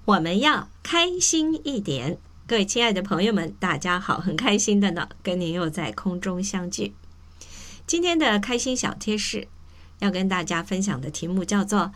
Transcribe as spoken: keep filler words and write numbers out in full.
我们要开心一点。各位亲爱的朋友们，大家好，很开心的呢，跟您又在空中相聚。今天的开心小贴士要跟大家分享的题目叫做